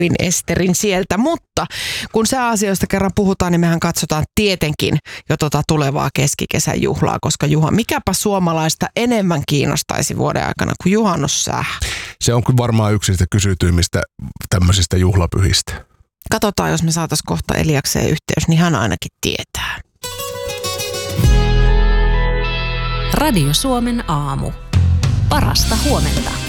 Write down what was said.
Esterin sieltä, mutta kun sääasioista kerran puhutaan, niin mehän katsotaan tietenkin jo tulevaa keskikesän juhlaa, koska Juha, mikäpä suomalaista enemmän kiinnostaisi vuoden aikana kuin juhannussää? Se on kyllä varmaan yksi niistä kysytyimmistä tämmöisistä juhlapyhistä. Katsotaan, jos me saataisiin kohta Eliakseen yhteys, niin hän ainakin tietää. Radio Suomen aamu. Parasta huomenta.